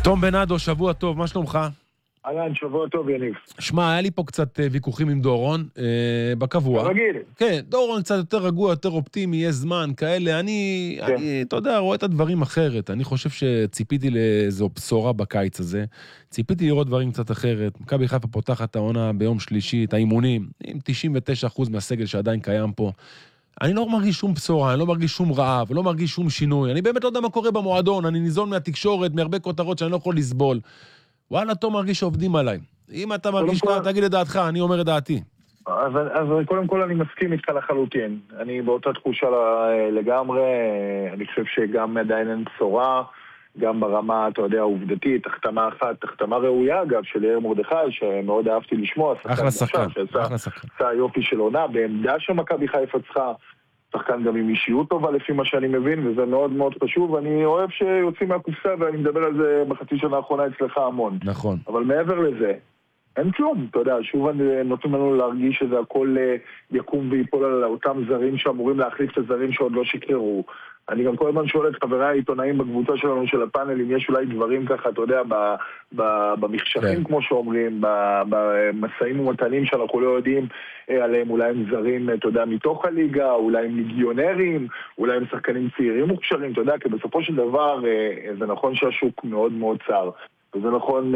תום בנאדו, שבוע טוב, מה שלומך? אהלן, שבוע טוב, יניב. שמע, היה לי פה קצת ויכוחים עם דורון, בקבוע. רגיל. כן, דורון קצת יותר רגוע, יותר אופטימי, יש זמן, כאלה. אני, אתה יודע, רואה את הדברים אחרת. אני חושב שציפיתי לאיזו בשורה בקיץ הזה. ציפיתי לראות דברים קצת אחרת. מכבי חיפה פותחת העונה ביום שלישי, את האימונים, עם 99% מהסגל שעדיין קיים פה. אני לא מרגיש שום בשורה, אני לא מרגיש שום רעב, לא מרגיש שום שינוי. אני באמת לא יודע מה קורה במועדון, אני ניזון מהתקשורת, מהרבה כותרות שאני לא יכול לסבול. וואלה, תום מרגיש שעובדים עליי. אם אתה מרגיש ככה, תגיד את דעתך, אני אומר את דעתי. אז קודם כל אני מסכים איתך לחלוטין. אני באותה תחושה לגמרי, אני חושב שגם עדיין אין בשורה, גם ברמה, אתה יודע, העובדתית, תחתמה אחת, תחתמה ראויה, אגב, של יאיר מרדכי, שמאוד אהבתי לשמוע. אחלה שחקן, אחלה שחקן. עשה יופי של עונה, בעמדה שמכבי חיפה צריכה, שחקן גם עם אישיות טובה לפי מה שאני מבין, וזה מאוד מאוד חשוב. אני אוהב שיוצאים מהקופסה, ואני מדבר על זה בחצי שנה האחרונה אצלך המון. נכון. אבל מעבר לזה, אין כלום, אתה יודע, שוב נותנים לנו להרגיש שזה הכל יקום ויפול על אותם זרים שאמורים להחליף את הזרים שעוד לא שקרו. אני גם כל הזמן שואל את חברי העיתונאים בקבוצה שלנו של הפאנל, אם יש אולי דברים ככה, אתה יודע, במחשכים כמו שאומרים, במסעים ומתנים שאנחנו לא יודעים עליהם, אולי הם זרים, אתה יודע, מתוך הליגה, אולי הם ליגיונרים, אולי הם שחקנים צעירים מוכשרים, אתה יודע, כי בסופו של דבר זה נכון שהשוק מאוד מאוד צר. וזה נכון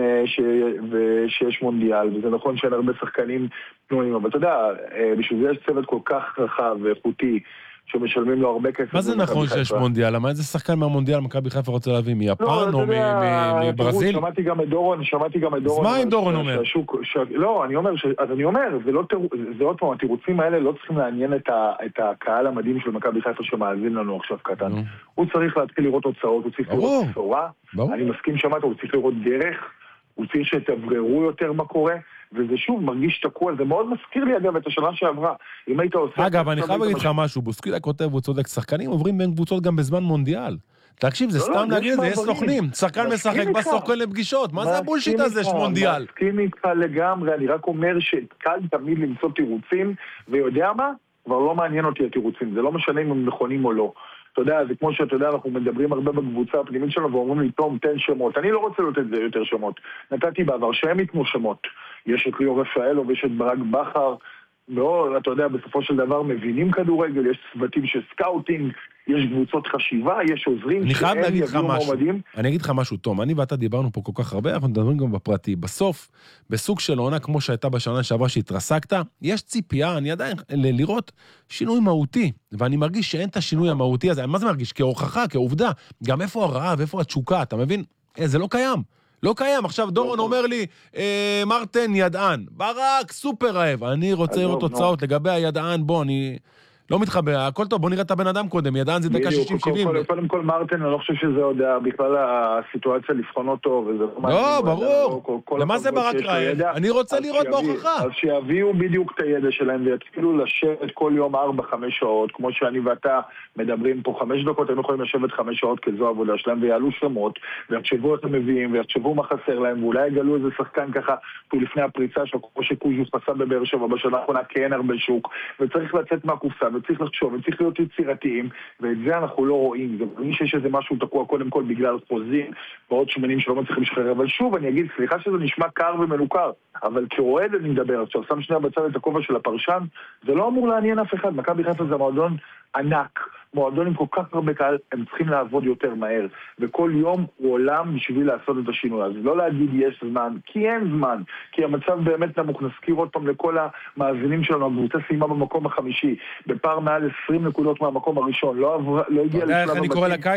שיש מונדיאל, וזה נכון שאין הרבה שחקנים פנויים, אבל אתה יודע, בשביל זה יש צוות כל כך רחב ואיכותי, שמשלמים לו הרבה כסף. מה זה נכון שיש מונדיאל? למה איזה שחקן מהמונדיאל מכבי חיפה רוצה להביא? מיפן או מברזיל? שמעתי גם את דורון. אז מה אם דורון אומר? לא, אני אומר, זה עוד פעם, התירוצים האלה לא צריכים לעניין את הקהל המדהים של מכבי חיפה שמאזין לנו עכשיו קטן. הוא צריך להתחיל לראות הוצאות, הוא צריך לראות בשורה. אני מסכים שמעת, הוא צריך לראות דרך, הוא צריך שתבררו יותר מה קורה. וזה שוב מרגיש תקוע, זה מאוד מזכיר לי אגב את השנה שעברה. אם היית עושה... אגב, אני חייב להגיד לך משהו, בוסקילה כותב, הוא צודק, שחקנים עוברים בין קבוצות גם בזמן מונדיאל. תקשיב, זה סתם להגיד את זה, יש סוכנים, שחקן משחק בסוכן לפגישות, מה זה הבולשיט הזה שמונדיאל? מסכים איתך לגמרי, אני רק אומר שקל תמיד למצוא תירוצים, ויודע מה? כבר לא מעניין אותי התירוצים, זה לא משנה אם הם נכונים או לא. אתה יודע, זה כמו שאתה יודע, אנחנו מדברים הרבה בקבוצה הפנימית שלנו ואומרים לי, תום, תן שמות. אני לא רוצה לתת יותר שמות. נתתי בעבר שהם יתנו שמות. יש את ליאור רפאלו ויש את ברק בכר. מאוד, אתה יודע, בסופו של דבר מבינים כדורגל, יש צוותים של סקאוטינג, יש קבוצות חשיבה, יש עוזרים. אני חייב להגיד לך משהו. אני אגיד לך משהו, תום. אני ואתה דיברנו פה כל כך הרבה, אנחנו מדברים גם בפרטי. בסוף, בסוג של עונה כמו שהייתה בשנה שעברה שהתרסקת, יש ציפייה, אני עדיין, לראות שינוי מהותי. ואני מרגיש שאין את השינוי המהותי הזה. מה זה מרגיש? כהוכחה, כעובדה. גם איפה הרעב, איפה התשוקה, אתה מבין? זה לא קיים. לא קיים. עכשיו דורון אומר לי, מרטן ידען. ברק סופר רעב. אני רוצה לראות תוצאות לגבי הידען. בוא, אני לא מתחבר. הכל טוב, בוא נראה את הבן אדם קודם. ידען זה דקה 60-70. קודם כל מרטן, אני לא חושב שזה עוד בכלל הסיטואציה לבחון אותו. לא, ברור. למה זה ברק רעב? אני רוצה לראות בהוכחה. אז שיביאו בדיוק את הידע שלהם ויתחילו לשבת כל יום 4-5 שעות, כמו שאני ואתה מדברים פה 5 דקות, הם יכולים לשבת 5 שעות כי זו העבודה שלהם, ויעלו שמות, ויחשבו את המביאים, ויחשבו מה חסר להם, ואולי יגלו איזה שחקן ככה, פה לפני הפריצה שלו, כמו שקוז'וס פסה בבאר שבע בשנה האחרונה, כי אין הרבה שוק, וצריך לצאת מהקופסה, וצריך לחשוב, וצריך להיות יצירתיים, ואת זה אנחנו לא רואים. זה מרגיש שיש איזה משהו תקוע קודם כל בגלל חוזים, ועוד שמנים שלא מצליחים לשחרר. אבל שוב, אני אגיד, סליחה שזה נשמע קר ומנוכר, אבל כאוהד אני מדבר, עכשיו שם שנייה בצד את הכובע של הפרשן, זה לא אמור לעניין אף אחד. מכבי חיפה זה מועדון ענק, מועדון עם כל כך הרבה קהל, הם צריכים לעבוד יותר מהר, וכל יום הוא עולם בשביל לעשות את השינוי. אז לא להגיד יש זמן, כי אין זמן, כי המצב באמת נמוך. נזכיר עוד פעם לכל המאזינים שלנו, הקבוצה סיימה במקום החמישי, בפער מעל 20 נקודות מהמקום הראשון, לא הגיע לשלב הבתים.